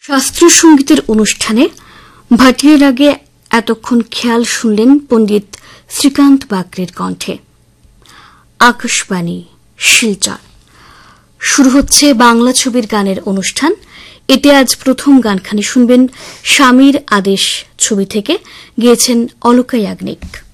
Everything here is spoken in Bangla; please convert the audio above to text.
শাস্ত্রীয় সঙ্গীতের অনুষ্ঠানে ভাটিয়ার আগে এতক্ষণ খেয়াল শুনলেন পণ্ডিত শ্রীকান্ত বাগড়ির কণ্ঠে। আকাশবাণী শিলচর। শুরু হচ্ছে বাংলা ছবির গানের অনুষ্ঠান। এতে আজ প্রথম গানখানি শুনবেন স্বামীর আদেশ ছবি থেকে, গেয়েছেন অলকা ইয়াগনিক।